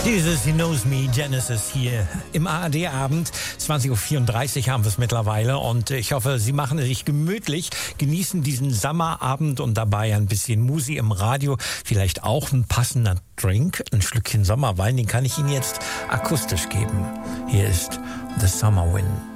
Dieses He Knows Me, Genesis hier im ARD-Abend. 20.34 Uhr haben wir es mittlerweile und ich hoffe, Sie machen es sich gemütlich, genießen diesen Sommerabend und dabei ein bisschen Musik im Radio, vielleicht auch ein passender Drink, ein Schlückchen Sommerwein, den kann ich Ihnen jetzt akustisch geben. Hier ist The Summer Wind.